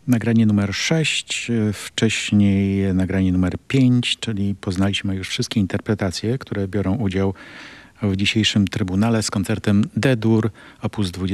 Nagranie numer 6, wcześniej nagranie numer 5, czyli poznaliśmy już wszystkie interpretacje, które biorą udział w dzisiejszym Trybunale z koncertem D-dur, op.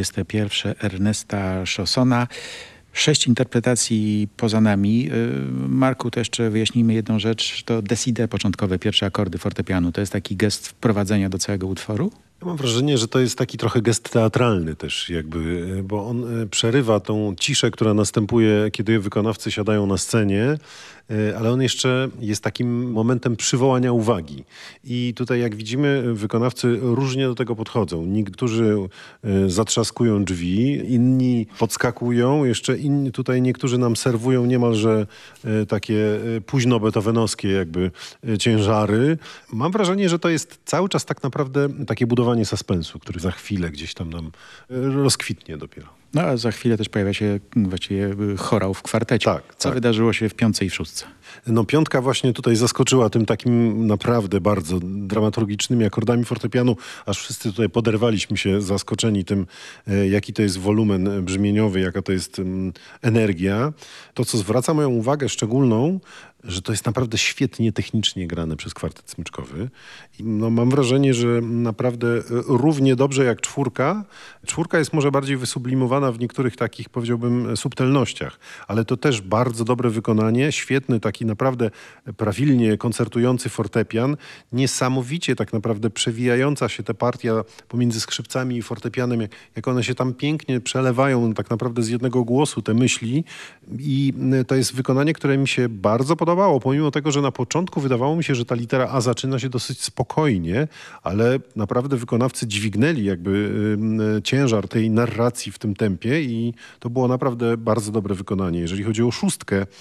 21 Ernesta Chaussona. 6 interpretacji poza nami. Marku, to jeszcze wyjaśnijmy jedną rzecz. To Decide, początkowe pierwsze akordy fortepianu. To jest taki gest wprowadzenia do całego utworu? Ja mam wrażenie, że to jest taki trochę gest teatralny też jakby, bo on przerywa tą ciszę, która następuje, kiedy wykonawcy siadają na scenie, ale on jeszcze jest takim momentem przywołania uwagi. I tutaj, jak widzimy, wykonawcy różnie do tego podchodzą. Niektórzy zatrzaskują drzwi, inni podskakują, jeszcze inni tutaj niektórzy nam serwują niemalże takie późno beethovenowskie jakby ciężary. Mam wrażenie, że to jest cały czas tak naprawdę takie budowanie suspensu, który za chwilę gdzieś tam nam rozkwitnie dopiero. No a za chwilę też pojawia się właściwie chorał w kwartecie. Tak, Co tak. wydarzyło się w 5. i w 6. No 5 właśnie tutaj zaskoczyła tym takim naprawdę bardzo dramaturgicznymi akordami fortepianu, aż wszyscy tutaj poderwaliśmy się zaskoczeni tym, jaki to jest wolumen brzmieniowy, jaka to jest energia. To, co zwraca moją uwagę szczególną, że to jest naprawdę świetnie technicznie grane przez kwartet smyczkowy. I no, mam wrażenie, że naprawdę równie dobrze jak 4. 4 jest może bardziej wysublimowana w niektórych takich, powiedziałbym, subtelnościach, ale to też bardzo dobre wykonanie, świetny taki naprawdę prawilnie koncertujący fortepian, niesamowicie tak naprawdę przewijająca się ta partia pomiędzy skrzypcami i fortepianem, jak one się tam pięknie przelewają tak naprawdę z jednego głosu te myśli i to jest wykonanie, które mi się bardzo podobało, pomimo tego, że na początku wydawało mi się, że ta litera A zaczyna się dosyć spokojnie, ale naprawdę wykonawcy dźwignęli jakby ciężar tej narracji w tym tempie i to było naprawdę bardzo dobre wykonanie. Jeżeli chodzi o 6,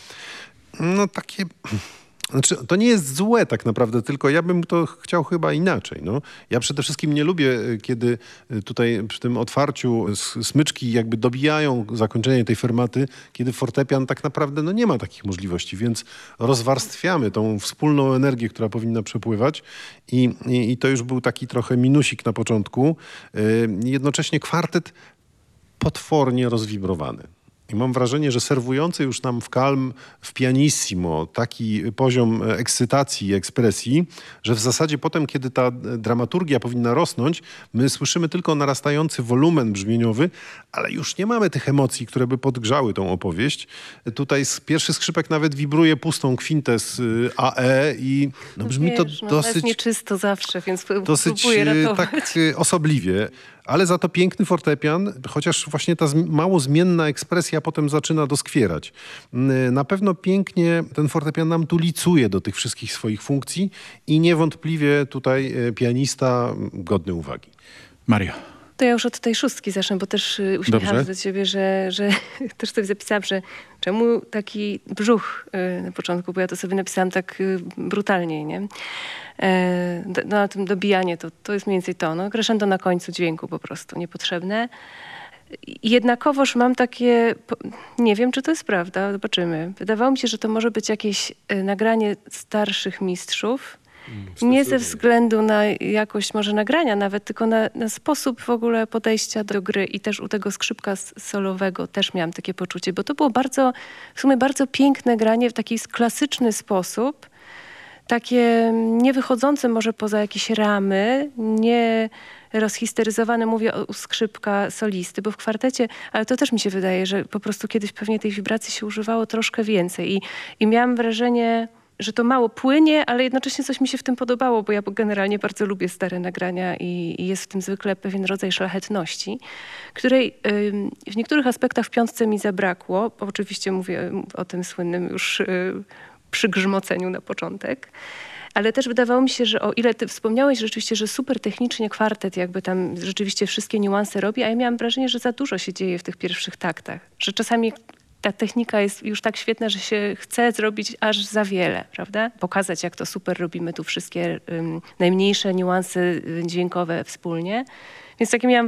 no takie... Znaczy, to nie jest złe tak naprawdę, tylko ja bym to chciał chyba inaczej. No. Ja przede wszystkim nie lubię, kiedy tutaj przy tym otwarciu smyczki jakby dobijają zakończenie tej fermaty, kiedy fortepian tak naprawdę no, nie ma takich możliwości, więc rozwarstwiamy tą wspólną energię, która powinna przepływać i to już był taki trochę minusik na początku. Jednocześnie kwartet potwornie rozwibrowany. I mam wrażenie, że serwujący już nam w calm, w pianissimo taki poziom ekscytacji i ekspresji, że w zasadzie potem, kiedy ta dramaturgia powinna rosnąć, my słyszymy tylko narastający wolumen brzmieniowy, ale już nie mamy tych emocji, które by podgrzały tą opowieść. Tutaj pierwszy skrzypek nawet wibruje pustą kwintę z AE i no, brzmi to dosyć... To jest nieczysto zawsze, więc dosyć próbuję ratować. tak osobliwie. Ale za to piękny fortepian, chociaż właśnie ta mało zmienna ekspresja potem zaczyna doskwierać. Na pewno pięknie ten fortepian nam tu licuje do tych wszystkich swoich funkcji i niewątpliwie tutaj pianista godny uwagi. Mario. To ja już od tej 6 zacznę, bo też uśmiecham się do ciebie, że też sobie zapisałam, że czemu taki brzuch na początku, bo ja to sobie napisałam tak brutalnie, nie? No a tym dobijanie to jest mniej więcej to. No, crescendo na końcu dźwięku po prostu, niepotrzebne. Jednakowoż mam takie, nie wiem czy to jest prawda, zobaczymy. Wydawało mi się, że to może być jakieś nagranie starszych mistrzów. Nie ze względu na jakość może nagrania nawet, tylko na sposób w ogóle podejścia do gry i też u tego skrzypka solowego też miałam takie poczucie, bo to było w sumie bardzo piękne granie w taki klasyczny sposób, takie nie wychodzące może poza jakieś ramy, nie rozhisteryzowane, mówię u skrzypka solisty, bo w kwartecie, ale to też mi się wydaje, że po prostu kiedyś pewnie tej wibracji się używało troszkę więcej i miałam wrażenie, że to mało płynie, ale jednocześnie coś mi się w tym podobało, bo ja generalnie bardzo lubię stare nagrania i jest w tym zwykle pewien rodzaj szlachetności, której w niektórych aspektach w 5 mi zabrakło. Oczywiście mówię o tym słynnym już przygrzmoceniu na początek. Ale też wydawało mi się, że o ile ty wspomniałeś rzeczywiście, że super technicznie kwartet jakby tam rzeczywiście wszystkie niuanse robi, a ja miałam wrażenie, że za dużo się dzieje w tych pierwszych taktach. Że czasami ta technika jest już tak świetna, że się chce zrobić aż za wiele, prawda? Pokazać, jak to super robimy tu wszystkie najmniejsze niuanse dźwiękowe wspólnie. Więc takie miałam